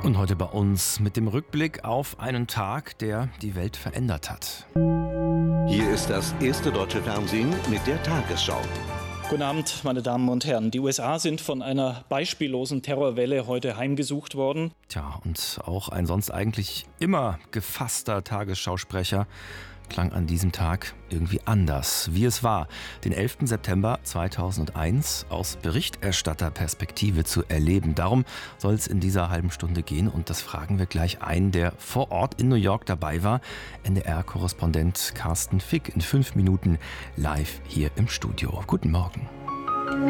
Und heute bei uns mit dem Rückblick auf einen Tag, der die Welt verändert hat. Hier ist das erste deutsche Fernsehen mit der Tagesschau. Guten Abend, meine Damen und Herren. Die USA sind von einer beispiellosen Terrorwelle heute heimgesucht worden. Tja, und auch ein sonst eigentlich immer gefasster Tagesschausprecher klang an diesem Tag irgendwie anders, wie es war, den 11. September 2001 aus Berichterstatterperspektive zu erleben. Darum soll es in dieser halben Stunde gehen und das fragen wir gleich ein, der vor Ort in New York dabei war, NDR-Korrespondent Carsten Fick in 5 Minuten live hier im Studio. Guten Morgen.